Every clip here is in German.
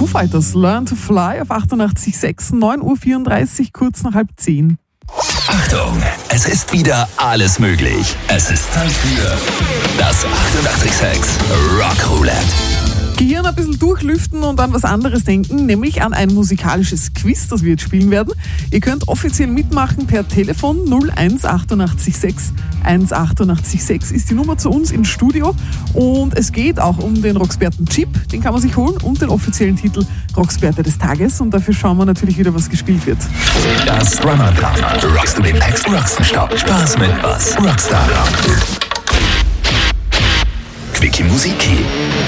Fighters, Learn to Fly auf 88,6, 9:34 Uhr, kurz nach 9:30. Achtung, es ist wieder alles möglich. Es ist Zeit für das 88,6 Rock Roulette. Gehirn ein bisschen durchlüften und an was anderes denken, nämlich an ein musikalisches Quiz, das wir jetzt spielen werden. Ihr könnt offiziell mitmachen per Telefon 01886 188,6 ist die Nummer zu uns ins Studio und es geht auch um den Rocksperten-Chip, den kann man sich holen und den offiziellen Titel Rocksperte des Tages und dafür schauen wir natürlich wieder, was gespielt wird. Das Run-on-Drama. Rockst du den Text, rockst du Stopp. Spaß mit was? Rockstar Rock. Quickie Musiki.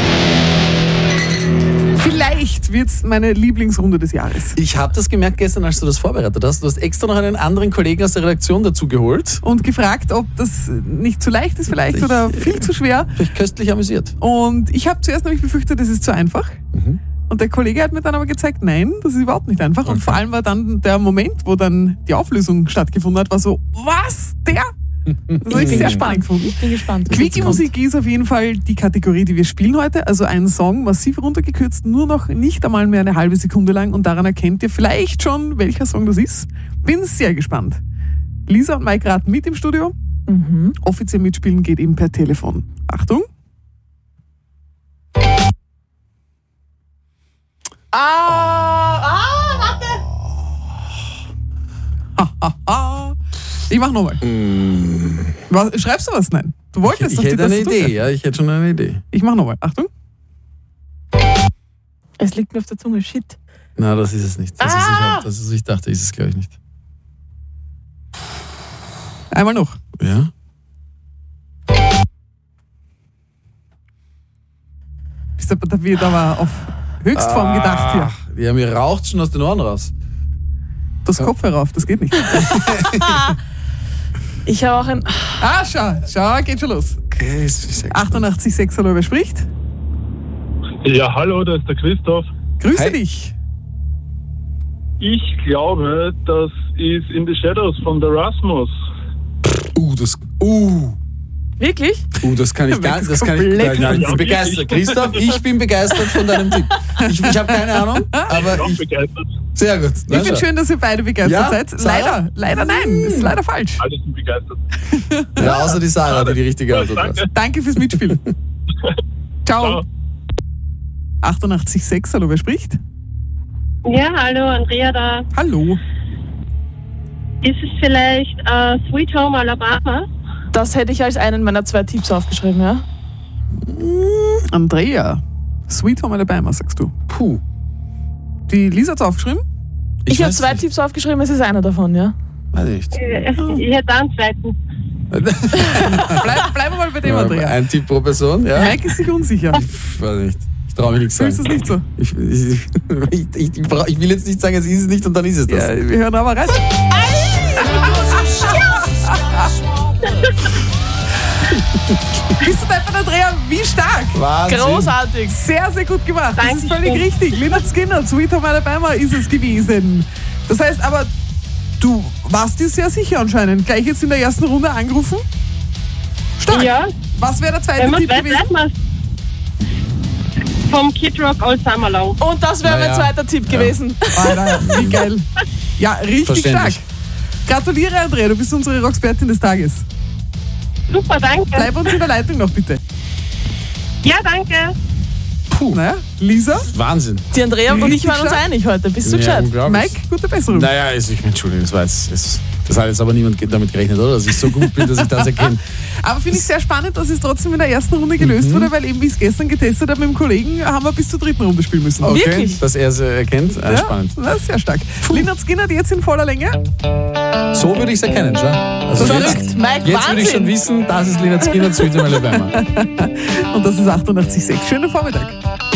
Vielleicht wird es meine Lieblingsrunde des Jahres. Ich habe das gemerkt gestern, als du das vorbereitet hast. Du hast extra noch einen anderen Kollegen aus der Redaktion dazu geholt. Und gefragt, ob das nicht zu leicht ist vielleicht oder viel zu schwer. Mich köstlich amüsiert. Und ich habe zuerst nämlich befürchtet, das ist zu einfach. Und der Kollege hat mir dann aber gezeigt, nein, das ist überhaupt nicht einfach. Und vor allem war dann der Moment, wo dann die Auflösung stattgefunden hat, war so, was? Der? Das habe ich sehr spannend gefunden. Ich bin gespannt. Quickie Musik ist auf jeden Fall die Kategorie, die wir spielen heute. Also ein Song, massiv runtergekürzt, nur noch nicht einmal mehr eine halbe Sekunde lang. Und daran erkennt ihr vielleicht schon, welcher Song das ist. Bin sehr gespannt. Lisa und Mike raten mit im Studio. Offiziell mitspielen geht eben per Telefon. Achtung. Warte. Ich mach nochmal. Schreibst du was? Nein. Du wolltest Ich auf die hätte eine Tastatur. Idee, ja, ich hätte schon eine Idee. Ich mach nochmal. Achtung. Es liegt mir auf der Zunge. Shit. Na, das ist es nicht. Ich dachte, ist es glaube ich nicht. Einmal noch. Ja? Da wird aber auf Höchstform gedacht hier. Ja, mir raucht schon aus den Ohren raus. Das Kopf herauf, das geht nicht. Ich habe auch ein... Schau, geht schon los. Okay, 88,6, hallo, wer spricht? Ja, hallo, da ist der Christoph. Grüße dich. Ich glaube, das ist In the Shadows von The Rasmus. Wirklich? Das kann ich gar nicht. Ich bin begeistert. Christoph, ich bin begeistert von deinem Tipp. Ich habe keine Ahnung, aber Ich bin begeistert. sehr gut. Ich finde schön, dass ihr beide begeistert seid. Leider nein, ist leider falsch. Alle sind begeistert. Ja, außer die Sarah, die richtige Antwort hat. Danke fürs Mitspielen. Ciao. Ciao. 88,6, hallo, wer spricht? Ja, hallo, Andrea da. Hallo. Ist es vielleicht Sweet Home Alabama? Das hätte ich als einen meiner 2 Tipps aufgeschrieben, ja? Andrea. Sweet Home Alabama, sagst du. Puh. Die Lisa hat's aufgeschrieben? Ich habe weiß 2 nicht. Tipps aufgeschrieben, es ist einer davon, ja? Weiß nicht. Ich hätte einen zweiten. Bleiben wir mal bei dem, Andrea. Ein Tipp pro Person, ja? Mike ist sich unsicher. Ich weiß nicht. Ich traue mich nichts sagen. Fühlst du es nicht so? Ich will jetzt nicht sagen, es ist es nicht und dann ist es das. Ja, wir hören aber rein. Bist du deppert, Andrea? Wie stark! Wahnsinn. Großartig. Sehr, sehr gut gemacht. Das ist Dankeschön. völlig richtig. Lynyrd Skynyrd, Sweet Home Alabama ist es gewesen. Das heißt aber, du warst dir sehr sicher anscheinend. Gleich jetzt in der ersten Runde angerufen? Stark. Ja, Was wäre der zweite wenn man Tipp es gewesen? weiß, vom Kid Rock All Summer Long. Und das wäre mein zweiter Tipp gewesen. Alter, wie geil. Ja, richtig stark. Verständlich. Gratuliere, Andrea, du bist unsere Rockspertin des Tages. Super, danke. Bleib uns in der Leitung noch, bitte. Ja, danke. Naja, Lisa, Wahnsinn. Die Andrea und ich waren uns stark. einig heute. Bist du Ja, gescheit? unglaublich. Mike, gute Besserung. Naja, Entschuldigung, das hat jetzt aber niemand damit gerechnet, oder? Dass ich so gut bin, dass ich das erkenne. Aber finde ich sehr spannend, dass es trotzdem in der ersten Runde gelöst wurde, weil eben, wie ich es gestern getestet habe mit dem Kollegen, haben wir bis zur dritten Runde spielen müssen. Okay, Wirklich? dass er es erkennt. Spannend. Ja, sehr stark. Lynyrd Skynyrd jetzt in voller Länge. So würde ich es erkennen, schau. Also Verrückt, Mike, jetzt würde ich schon Wahnsinn. wissen, das ist Lynyrd Skynyrd, Sweet Home Alabama. Und das ist 88,6. Schönen Vormittag.